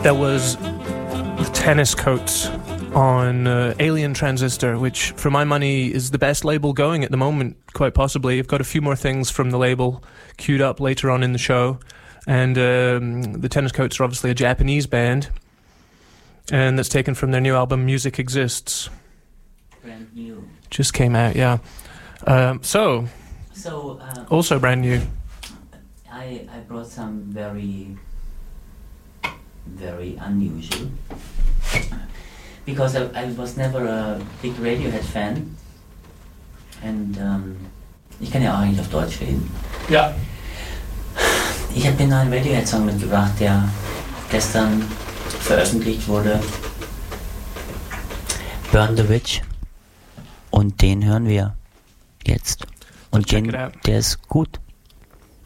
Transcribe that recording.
That was the Tennis Coats on Alien Transistor, which for my money is the best label going at the moment, quite possibly. I've got a few more things from the label queued up later on in the show. And the Tennis Coats are obviously a Japanese band, and that's taken from their new album Music Exists. Brand new. Just came out, yeah. So also brand new. I brought some very, very unusual. Because I was never a big Radiohead-Fan. Und ich kann ja auch nicht auf Deutsch reden. Ja. Ich habe den neuen Radiohead-Song mitgebracht, der gestern veröffentlicht wurde. Burn the Witch. Und den hören wir jetzt. Und der ist gut.